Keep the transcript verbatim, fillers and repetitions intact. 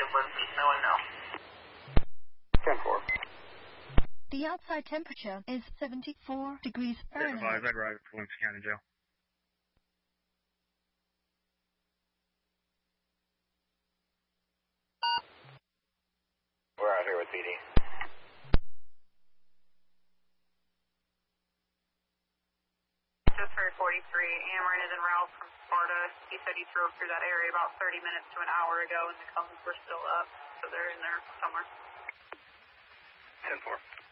negative one feet, no one know. ten four. The outside temperature is seventy-four degrees Fahrenheit. Red Rider, Williams County Jail. We're out here with P D. Just for forty-three, Ameren is en route from Sparta. He said he drove through that area about thirty minutes to an hour ago and the cones were still up, so they're in there somewhere. ten four.